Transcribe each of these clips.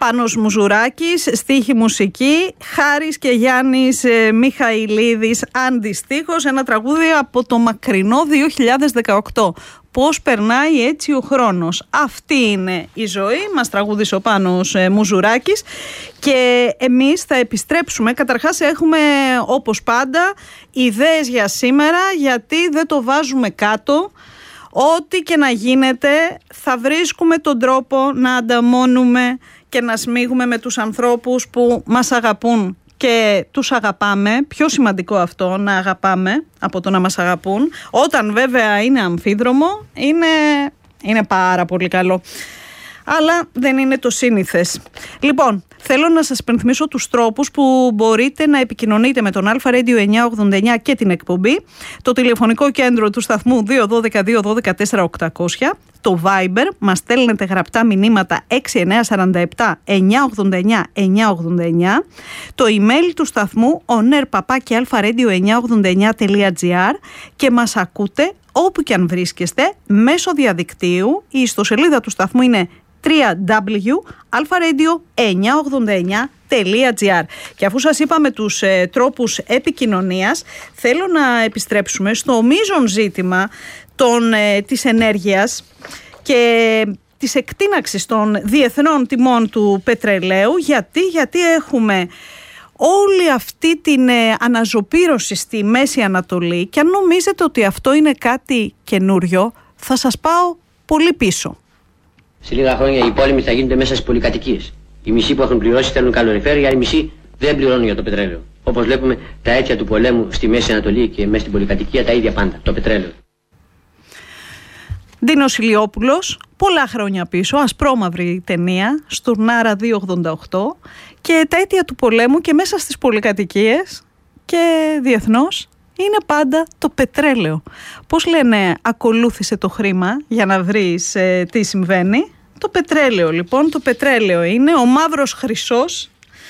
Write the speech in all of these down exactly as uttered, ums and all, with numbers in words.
Πάνος Μουζουράκης, στίχη μουσική, Χάρης και Γιάννης ε, Μιχαηλίδης, αντιστοίχος, ένα τραγούδι από το μακρινό δύο χιλιάδες δεκαοκτώ. Πώς περνάει έτσι ο χρόνος. Αυτή είναι η ζωή, μας τραγούδισε ο Πάνος ε, Μουζουράκης και εμείς θα επιστρέψουμε. Καταρχάς έχουμε όπως πάντα ιδέες για σήμερα, γιατί δεν το βάζουμε κάτω. Ό,τι και να γίνεται θα βρίσκουμε τον τρόπο να ανταμώνουμε και να σμίγουμε με τους ανθρώπους που μας αγαπούν και τους αγαπάμε. Πιο σημαντικό αυτό, να αγαπάμε από το να μας αγαπούν. Όταν βέβαια είναι αμφίδρομο, είναι, είναι πάρα πολύ καλό. Αλλά δεν είναι το σύνηθες. Λοιπόν, θέλω να σας υπενθυμίσω τους τρόπους που μπορείτε να επικοινωνείτε με τον Αλφα Radio εννιακόσια ογδόντα εννιά και την εκπομπή. Το τηλεφωνικό κέντρο του σταθμού δύο ένα δύο δύο ένα δύο τέσσερα οκτακόσια. Το Viber, μας στέλνετε γραπτά μηνύματα έξι εννιά τέσσερα επτά εννιακόσια ογδόντα εννιά εννιακόσια ογδόντα εννιά. Το email του σταθμού oner παπάκι αλφα-radio εννιακόσια ογδόντα εννιά τελεία τζι άρ και μας ακούτε όπου και αν βρίσκεστε μέσω διαδικτύου. Η ιστοσελίδα του σταθμού είναι double-u double-u double-u τελεία αλφα ρέιντιο εννιακόσια ογδόντα εννιά τελεία τζι άρ. Και αφού σας είπαμε τους ε, τρόπους επικοινωνίας, θέλω να επιστρέψουμε στο μείζον ζήτημα των, ε, της ενέργειας και της εκτείναξης των διεθνών τιμών του πετρελαίου. Γιατί, γιατί έχουμε όλη αυτή την ε, αναζωπήρωση στη Μέση Ανατολή, και αν νομίζετε ότι αυτό είναι κάτι καινούριο, θα σας πάω πολύ πίσω. Σε λίγα χρόνια οι πόλεμοι θα γίνονται μέσα στις πολυκατοικίες. Οι μισοί που έχουν πληρώσει θέλουν καλοριφέρ, οι άλλοι μισοί δεν πληρώνουν για το πετρέλαιο. Όπως βλέπουμε, τα αίτια του πολέμου στη Μέση Ανατολή και μέσα στην πολυκατοικία τα ίδια πάντα, το πετρέλαιο. Ντίνος Ηλιόπουλος, πολλά χρόνια πίσω, ασπρόμαυρη ταινία, Στουρνάρα δύο ογδόντα οκτώ, και τα αίτια του πολέμου και μέσα στις πολυκατοικίες και διεθνώς είναι πάντα το πετρέλαιο. Πώς λένε, ακολούθησε το χρήμα για να βρεις ε, τι συμβαίνει. Το πετρέλαιο λοιπόν, το πετρέλαιο είναι ο μαύρος χρυσός,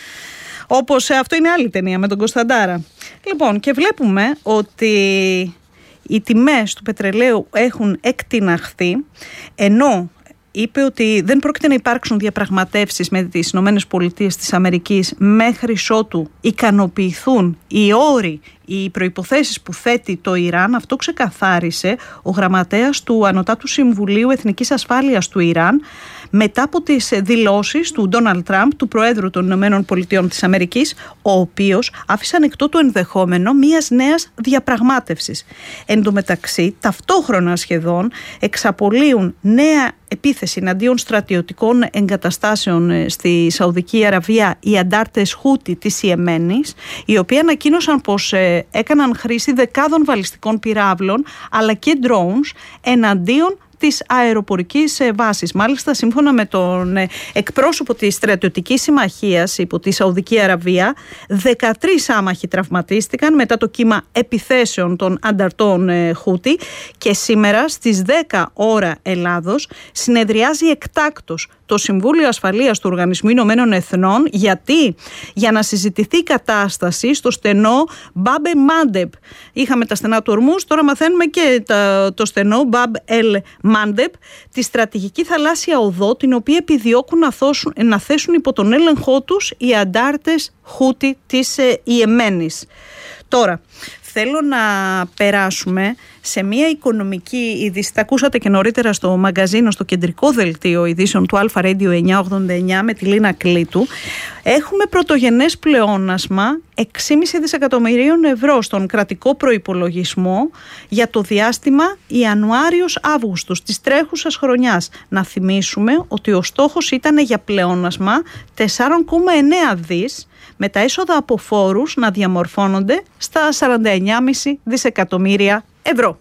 όπως ε, αυτό είναι άλλη ταινία με τον Κωνσταντάρα. Λοιπόν, και βλέπουμε ότι οι τιμές του πετρελαίου έχουν εκτιναχθεί, ενώ είπε ότι δεν πρόκειται να υπάρξουν διαπραγματεύσεις με τις Ηνωμένες Πολιτείες της Αμερικής μέχρι ότου ικανοποιηθούν οι όροι, οι προϋποθέσεις που θέτει το Ιράν. Αυτό ξεκαθάρισε ο γραμματέας του Ανωτάτου Συμβουλίου Εθνικής Ασφάλειας του Ιράν μετά από τις δηλώσεις του Ντόναλντ Τραμπ, του Προέδρου των Ηνωμένων Πολιτειών της Αμερικής, ο οποίος άφησε ανοιχτό το ενδεχόμενο μιας νέας διαπραγμάτευσης. Εν τω μεταξύ, ταυτόχρονα σχεδόν εξαπολύουν νέα επίθεση εναντίον στρατιωτικών εγκαταστάσεων στη Σαουδική Αραβία οι αντάρτες Χούτι της Ιεμένης, οι οποίοι ανακοίνωσαν πως ε, έκαναν χρήση δεκάδων βαλιστικών πυράβλων αλλά και drones εναντίον της αεροπορικής βάσης. Μάλιστα, σύμφωνα με τον εκπρόσωπο της στρατιωτικής συμμαχίας υπό τη Σαουδική Αραβία, δεκατρείς άμαχοι τραυματίστηκαν μετά το κύμα επιθέσεων των ανταρτών Χούτι, και σήμερα στις δέκα ώρα Ελλάδος συνεδριάζει εκτάκτος το Συμβούλιο Ασφαλείας του Οργανισμού Ηνωμένων Εθνών. Γιατί? Για να συζητηθεί η κατάσταση στο στενό Μπαμπ ελ Μάντεπ. Είχαμε τα στενά του Ορμούς, τώρα μαθαίνουμε και τα, το στενό Μπαμπ ελ Μάντεπ, τη στρατηγική θαλάσσια οδό, την οποία επιδιώκουν να, θώσουν, να θέσουν υπό τον έλεγχό τους οι αντάρτες Χούτι της ε, Ιεμένης. Τώρα, θέλω να περάσουμε σε μια οικονομική είδηση. Τα ακούσατε και νωρίτερα στο μαγκαζίνο, στο κεντρικό δελτίο ειδήσεων του Αλφα Radio εννιακόσια ογδόντα εννιά με τη Λίνα Κλήτου. Έχουμε πρωτογενές πλεόνασμα έξι κόμμα πέντε δισεκατομμυρίων ευρώ στον κρατικό προϋπολογισμό για το διάστημα Ιανουάριος-Αύγουστος της τρέχουσας χρονιάς. Να θυμίσουμε ότι ο στόχος ήταν για πλεόνασμα τέσσερα κόμμα εννέα δις, με τα έσοδα από φόρους να διαμορφώνονται στα σαράντα εννιά κόμμα πέντε δισεκατομμύρια ευρώ.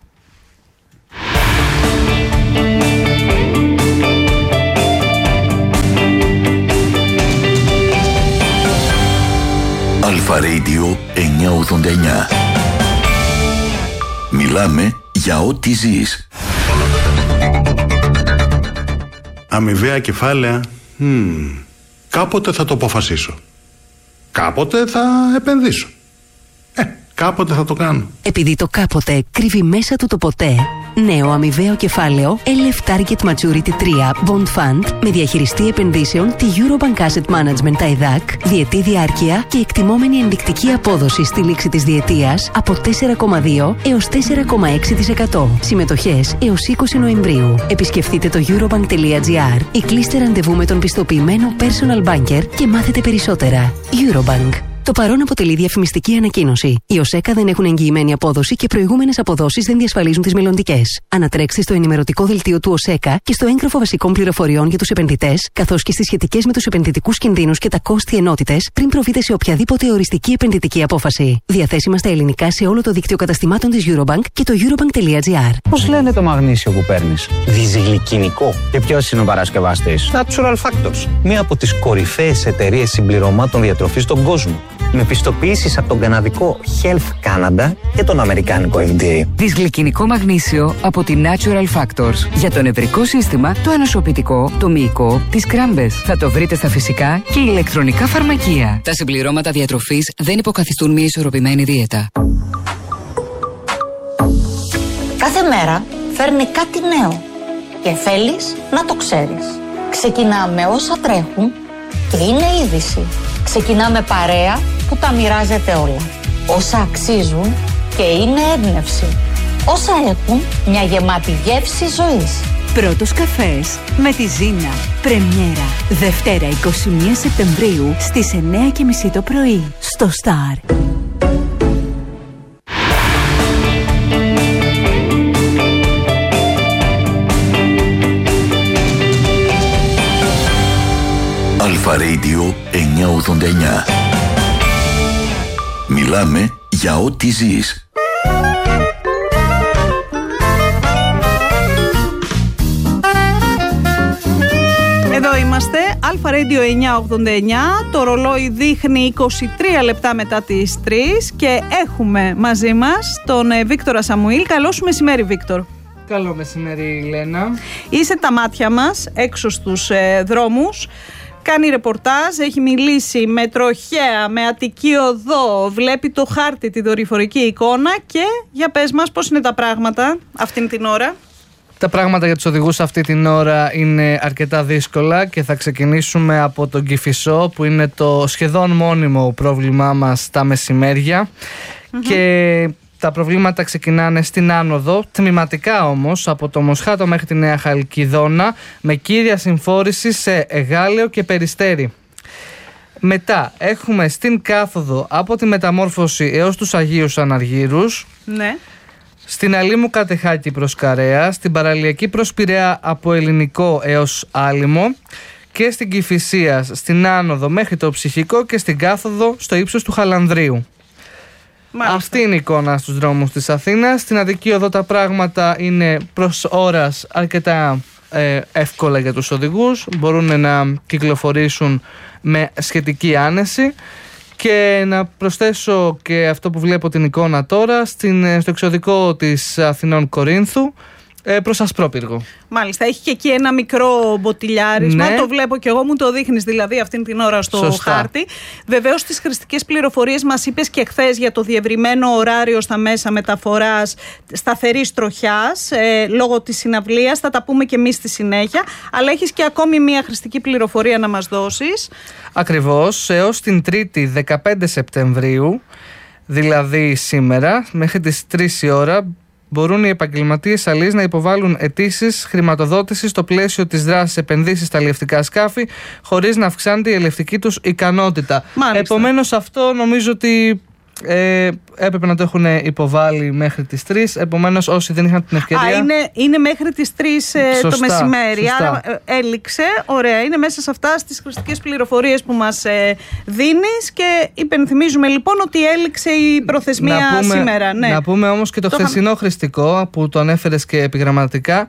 Αλφα Radio εννιακόσια ογδόντα εννιά. Μιλάμε για ό,τι ζεις. Αμοιβαία κεφάλαια. Hmm. Κάποτε θα το αποφασίσω. Κάποτε θα επενδύσω. Ε, Κάποτε θα το κάνω. Επειδή το κάποτε κρύβει μέσα του το ποτέ. Νέο αμοιβαίο κεφάλαιο ελ εφ Target Maturity τρία Bond Fund με διαχειριστή επενδύσεων τη Eurobank Asset Management τα ΕΔΑΚ, διετή διάρκεια και εκτιμόμενη ενδεικτική απόδοση στη λήξη της διετίας από τέσσερα κόμμα δύο έως τέσσερα κόμμα έξι τοις εκατό. Συμμετοχές έως είκοσι Νοεμβρίου. Επισκεφτείτε το eurobank τελεία gr ή κλείστε ραντεβού με τον πιστοποιημένο personal banker και μάθετε περισσότερα. Eurobank. Το παρόν αποτελεί διαφημιστική ανακοίνωση. Οι ΟΣΕΚΑ δεν έχουν εγγυημένη απόδοση και προηγούμενες αποδόσεις δεν διασφαλίζουν τις μελλοντικές. Ανατρέξτε στο ενημερωτικό δελτίο του ΟΣΕΚΑ και στο έγγραφο βασικών πληροφοριών για τους επενδυτές, καθώς και στις σχετικές με τους επενδυτικούς κινδύνους και τα κόστη ενότητες πριν προβείτε σε οποιαδήποτε οριστική επενδυτική απόφαση. Διαθέσιμα στα ελληνικά σε όλο το δίκτυο καταστημάτων της Eurobank και το eurobank τελεία gr. Πώς λένε το μαγνήσιο που παίρνεις? Διζυγλυκινικό. Και ποιος είναι ο παρασκευαστής? Natural Factors. Μία από τις κορυφαίες εταιρείες συμπληρωμάτων διατροφής στον κόσμο. Με πιστοποιήσεις από τον καναδικό Health Canada και τον αμερικάνικο εφ ντι έι. Δυσγλυκινικό μαγνήσιο από τη Natural Factors. Για το νευρικό σύστημα, το ανοσοποιητικό, το μυϊκό, τις κράμπες. Θα το βρείτε στα φυσικά και ηλεκτρονικά φαρμακεία. Τα συμπληρώματα διατροφής δεν υποκαθιστούν μια ισορροπημένη δίαιτα. Κάθε μέρα φέρνει κάτι νέο και θέλεις να το ξέρεις. Ξεκινάμε όσα τρέχουν και είναι είδηση. Ξεκινάμε παρέα που τα μοιράζεται όλα. Όσα αξίζουν και είναι έμπνευση. Όσα έχουν μια γεμάτη γεύση ζωής. Πρώτος καφές με τη Ζήνα. Πρεμιέρα Δευτέρα εικοστή πρώτη Σεπτεμβρίου στις εννιά και μισή το πρωί στο Star. Αλφα Radio εννιακόσια ογδόντα εννιά. Μιλάμε για ό,τι ζεις. Εδώ είμαστε, Αλφα Radio εννιακόσια ογδόντα εννιά, το ρολόι δείχνει είκοσι τρία λεπτά μετά τις τρεις και έχουμε μαζί μας τον Βίκτορα Σαμουήλ. Καλό σου μεσημέρι, Βίκτορ. Καλό μεσημέρι, Λένα. Είσαι τα μάτια μας έξω στους ε, δρόμους. Κάνει ρεπορτάζ, έχει μιλήσει με τροχέα, με Αττική Οδό, βλέπει το χάρτη, τη δορυφορική εικόνα και για πες μας πώς είναι τα πράγματα αυτήν την ώρα. Τα πράγματα για τους οδηγούς αυτή την ώρα είναι αρκετά δύσκολα και θα ξεκινήσουμε από τον Κηφισό που είναι το σχεδόν μόνιμο πρόβλημά μας τα μεσημέρια mm-hmm. και τα προβλήματα ξεκινάνε στην άνοδο, τμηματικά όμως από το Μοσχάτο μέχρι τη Νέα Χαλκιδόνα με κύρια συμφόρηση σε Εγάλεο και Περιστέρι. Μετά έχουμε στην κάθοδο από τη Μεταμόρφωση έως τους Αγίους Αναργύρους. Ναι. Στην Αλήμου Κατεχάκη προς Καρέα, στην Παραλιακή προς Πειραιά από Ελληνικό έως Άλυμο και στην Κηφισίας, στην άνοδο μέχρι το Ψυχικό και στην κάθοδο στο ύψος του Χαλανδρίου. Μάλιστα. Αυτή είναι η εικόνα στους δρόμους της Αθήνας. Στην Αττική Οδό τα πράγματα είναι προς ώρας αρκετά ε, εύκολα για τους οδηγούς. Μπορούν να κυκλοφορήσουν με σχετική άνεση. Και να προσθέσω και αυτό που βλέπω την εικόνα τώρα στην, στο εξωδικό της Αθηνών Κορίνθου προς Ασπρόπυργο. Μάλιστα, έχει και εκεί ένα μικρό μποτιλιάρισμα. Ναι. Το βλέπω και εγώ, μου το δείχνεις δηλαδή αυτήν την ώρα στο Σωστά. χάρτη. Βεβαίως, στις χρηστικές πληροφορίες μας είπες και χθες για το διευρυμένο ωράριο στα μέσα μεταφοράς σταθερής τροχιάς ε, λόγω της συναυλίας. Θα τα πούμε και εμείς στη συνέχεια. Αλλά έχεις και ακόμη μία χρηστική πληροφορία να μας δώσεις. Ακριβώς, έως την Τρίτη δεκαπέντε Σεπτεμβρίου, δηλαδή σήμερα, μέχρι τις τρεις η ώρα, μπορούν οι επαγγελματίες αλείς να υποβάλουν αιτήσεις χρηματοδότησης στο πλαίσιο της δράσης επενδύσεις στα αλλιευτικά σκάφη, χωρίς να αυξάνεται η αλλιευτική τους ικανότητα. Μάλιστα. Επομένως, αυτό νομίζω ότι ε, έπρεπε να το έχουν υποβάλει μέχρι τις τρεις. Επομένως, όσοι δεν είχαν την ευκαιρία. Α, είναι, είναι μέχρι τις τρεις ε, το μεσημέρι. Σωστά. Άρα ε, έληξε. Ωραία. Είναι μέσα σε αυτά στις χρηστικές πληροφορίες που μας ε, δίνεις. Και υπενθυμίζουμε λοιπόν ότι έληξε η προθεσμία να πούμε, σήμερα. Ναι. Να πούμε όμως και το, το χθεσινό είχα... χρηστικό που το ανέφερες και επιγραμματικά.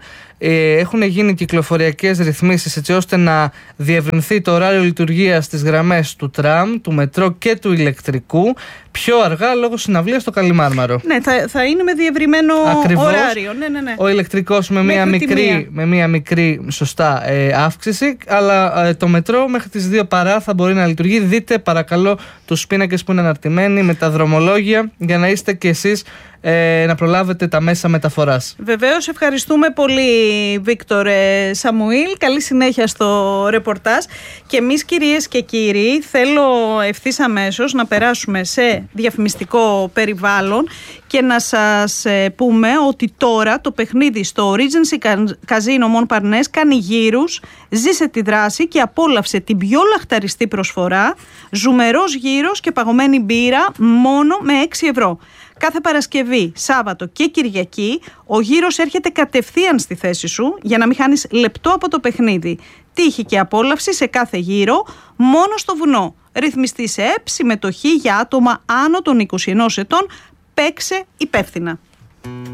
ε, έχουν γίνει κυκλοφοριακές ρυθμίσεις έτσι ώστε να διευρυνθεί το ωράριο λειτουργίας στις γραμμές του τραμ, του μετρό και του ηλεκτρικού πιο αργά λόγω συναυλίας στο Καλιμάρμαρο. Ναι, θα, θα είναι με διευρυμένο Ακριβώς, ωράριο. Ναι, ναι, ναι. Ο ηλεκτρικός με μία μικρή, με μία μικρή σωστά ε, αύξηση, αλλά ε, το μετρό μέχρι τις δύο παρά θα μπορεί να λειτουργεί. Δείτε παρακαλώ τους πίνακες που είναι αναρτημένοι με τα δρομολόγια για να είστε κι εσείς ε, να προλάβετε τα μέσα μεταφοράς. Βεβαίως, ευχαριστούμε πολύ Βίκτορ ε, Σαμουήλ. Καλή συνέχεια στο ρεπορτάζ. Και εμείς, κυρίες και κύριοι, θέλω ευθύς αμέσως να περάσουμε σε διαφημιστικό περιβάλλον και να σας ε, πούμε ότι τώρα το παιχνίδι στο Regency Casino Montparnasse κάνει γύρους. Ζήσε τη δράση και απόλαυσε την πιο λαχταριστή προσφορά, ζουμερός γύρος και παγωμένη μπύρα μόνο με έξι ευρώ. Κάθε Παρασκευή, Σάββατο και Κυριακή ο γύρος έρχεται κατευθείαν στη θέση σου για να μην χάνεις λεπτό από το παιχνίδι. Τύχη και απόλαυση σε κάθε γύρο μόνο στο βουνό. Ρυθμιστή σε ΕΠ, συμμετοχή για άτομα άνω των είκοσι ενός ετών. Παίξε υπεύθυνα.